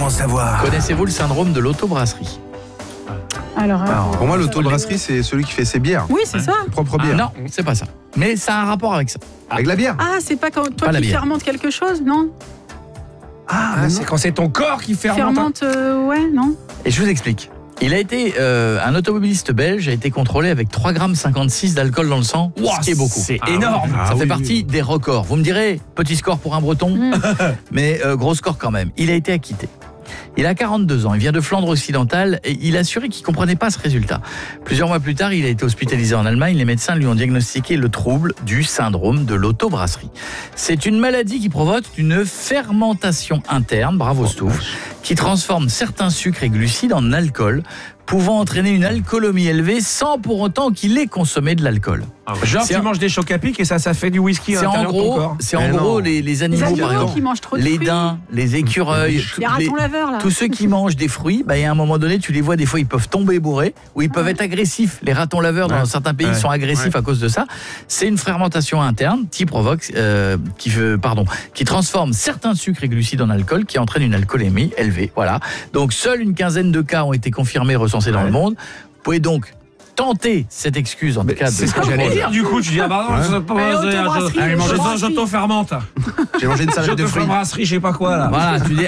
en savoir. Connaissez-vous le syndrome de l'autobrasserie ? Alors, Pour moi, l'autobrasserie, c'est celui qui fait ses bières. oui, c'est ça. Ses propres bières. Non, c'est pas ça. Mais ça a un rapport avec ça. Avec la bière. Ah, c'est pas quand Pas toi la qui bière. fermentes quelque chose, non? C'est quand c'est ton corps qui fermente. Fermente, ouais, non? Et je vous explique. Il a été un automobiliste belge a été contrôlé avec 3,56 g d'alcool dans le sang, ce qui est beaucoup. C'est énorme. Ça fait partie des records. Vous me direz, petit score pour un Breton, mais gros score quand même. Il a été acquitté. Il a 42 ans, il vient de Flandre occidentale et il a assuré qu'il ne comprenait pas ce résultat. Plusieurs mois plus tard, il a été hospitalisé en Allemagne. Les médecins lui ont diagnostiqué le trouble du syndrome de l'autobrasserie. C'est une maladie qui provoque une fermentation interne, bravo Stouff, qui transforme certains sucres et glucides en alcool, pouvant entraîner une alcoolémie élevée sans pour autant qu'il ait consommé de l'alcool. Genre, tu manges des chocs à pic et ça fait du whisky à C'est en l'intérieur de ton gros, corps. les animaux, Les par animaux exemple. qui mangent trop de Les fruits. daims, les écureuils, Les ratons laveurs, là. tous ceux qui mangent des fruits, il y a un moment donné, tu les vois, des fois, ils peuvent tomber bourrés ou ils peuvent être agressifs. Les ratons laveurs, dans certains pays, sont agressifs à cause de ça. C'est une fermentation interne qui provoque, qui transforme certains sucres et glucides en alcool, qui entraîne une alcoolémie élevée. Voilà. Donc, seule une quinzaine de cas ont été confirmés, recensés dans le monde. Vous pouvez donc tenter cette excuse, en tout cas. C'est ce que j'allais dire, du coup. Tu dis, autobrasserie, j'auto-fermente. J'ai mangé une salade de fruits. Brasserie, je sais pas quoi, là. Voilà, tu dis,